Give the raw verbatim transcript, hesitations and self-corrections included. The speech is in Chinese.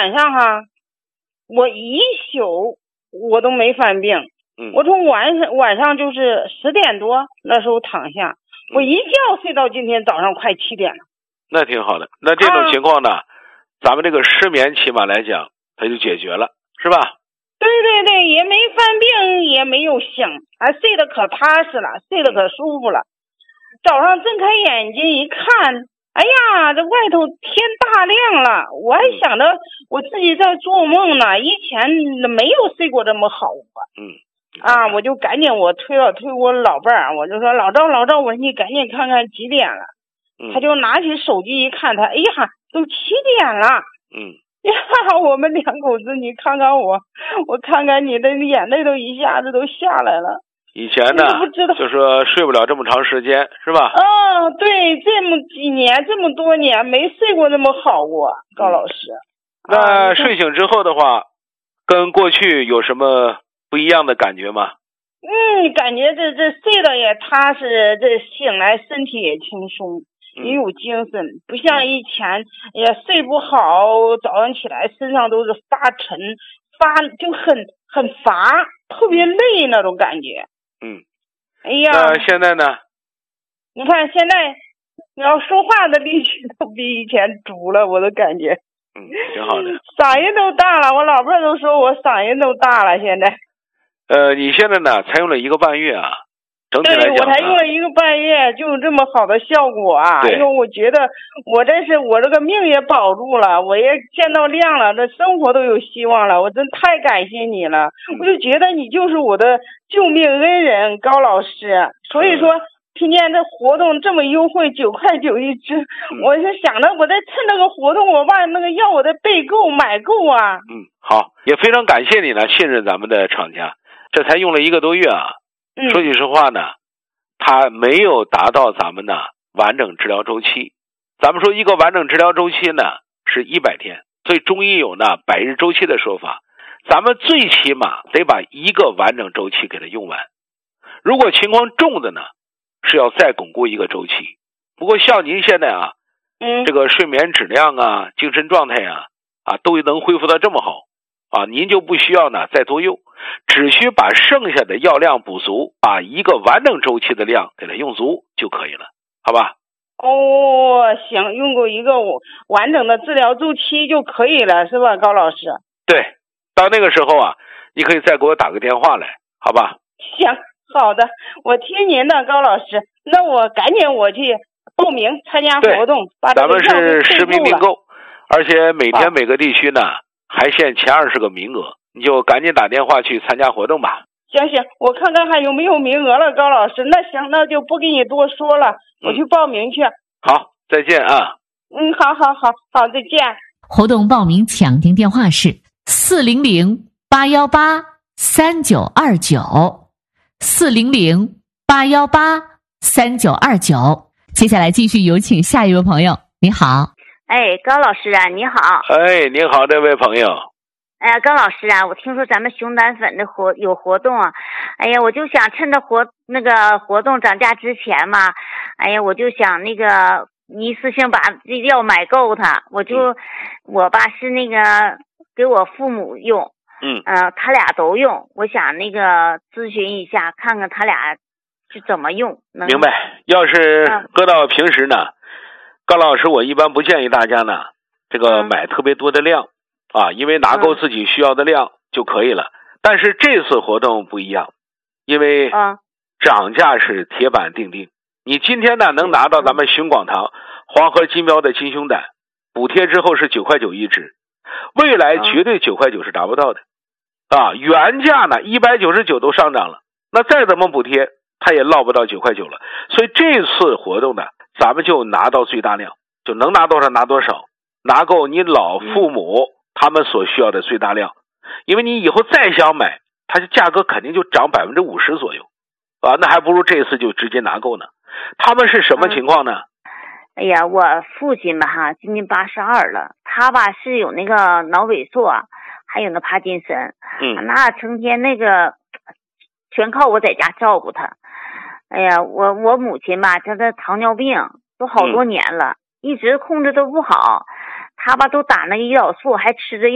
晚上哈，我一宿我都没犯病。 嗯， 我从晚上晚上就是十点多那时候躺下，我一觉睡到今天早上快七点了。 那挺好的。那这种情况呢，啊、咱们这个失眠起码来讲，它就解决了，是吧？ 对对对，也没犯病，也没有醒，还睡得可踏实了，睡得可舒服了。早上睁开眼睛一看，哎呀，这外头天大亮了，我还想着我自己在做梦呢，以前没有睡过这么好啊。 嗯。 啊，我就赶紧我推了推我老伴儿，我就说老赵老赵，我说你赶紧看看几点了。 嗯、 他就拿起手机一看，他哎呀都七点了。 嗯呀，我们两口子，你看看我，我看看你的眼泪都一下子都下来了。 以前呢，就说睡不了这么长时间，是吧？ 啊，对，这么几年这么多年没睡过这么好过，高老师。 嗯、那、啊、睡醒之后的话，跟过去有什么不一样的感觉吗？ 嗯，感觉这这睡得也踏实，这醒来身体也轻松，也有精神，嗯、不像以前也睡不好，早上起来身上都是发沉，发就很很乏，特别累那种感觉。 嗯， 哎呀， 那现在呢？ 你看现在，你要说话的力气都比以前足了，我都感觉。 嗯，挺好的。 嗓音都大了，我老伴都说我嗓音都大了，现在。 呃，你现在呢，才用了一个半月啊，整体来讲， 对，我才用了一个半月，就有这么好的效果啊！哎呦，我觉得我这是我这个命也保住了，我也见到亮了，这生活都有希望了，我真太感谢你了！嗯、我就觉得你就是我的救命恩人，高老师。所以说，今天这活动这么优惠，九块九一支，嗯、我是想着我在趁这个活动，我把那个药我再备够买够啊！ 嗯，好，也非常感谢你呢，信任咱们的厂家。这才用了一个多月啊， 嗯、 说句实话呢，它没有达到咱们的完整治疗周期。咱们说一个完整治疗周期呢是一百天，所以中医有呢百日周期的说法。咱们最起码得把一个完整周期给它用完。如果情况重的呢，是要再巩固一个周期。不过像您现在啊， 嗯， 这个睡眠质量啊、精神状态啊啊都能恢复到这么好啊，您就不需要呢再多用。只需把剩下的药量补足，把一个完整周期的量给它用足就可以了，好吧？ 哦，行，用过一个完整的治疗周期就可以了，是吧，高老师？ 对，到那个时候啊，你可以再给我打个电话来，好吧？ 行，好的，我听您的，高老师。那我赶紧我去报名参加活动，把这个药咱们是实名订购，而且每天每个地区呢、 啊、 还限前二十个名额。你就赶紧打电话去参加活动吧。 行行，我看看还有没有名额了，高老师。那行，那就不跟你多说了，我去报名去。 嗯、好，再见啊。 嗯，好好好好，再见。 活动报名抢订电话是四零零八幺八三九二九，四零零八幺八三九二九。接下来继续有请下一位朋友。你好。 哎，高老师啊，你好。 哎，你好，这位朋友。 哎呀，高老师啊，我听说咱们熊胆粉的活有活动啊，哎呀，我就想趁着活那个活动涨价之前嘛，哎呀，我就想那个一次性把这药买够它，我就、嗯、我吧是那个给我父母用， 嗯， 呃，他俩都用，我想那个咨询一下，看看他俩是怎么用。 明白。要是搁到平时呢，嗯、高老师我一般不建议大家呢这个买特别多的量。嗯啊，因为拿够自己需要的量就可以了。嗯、但是这次活动不一样，因为涨价是铁板钉钉。你今天呢能拿到咱们熊广堂黄河金标的金熊胆，补贴之后是九块九一支，未来绝对九块九是达不到的。啊，原价呢一百九十九都上涨了，那再怎么补贴它也落不到九块九了。所以这次活动呢，咱们就拿到最大量，就能拿多少拿多少，拿够你老父母。嗯他们所需要的最大量，因为你以后再想买，它的价格肯定就涨百分之五十左右，啊，那还不如这次就直接拿够呢。他们是什么情况呢？ 嗯、哎呀，我父亲吧哈，今年八十二了，他吧是有那个脑萎缩，还有那帕金森， 嗯， 那成天那个全靠我在家照顾他。哎呀，我我母亲吧，她的糖尿病都好多年了，嗯、一直控制都不好。他吧都打那个胰岛素，还吃着药。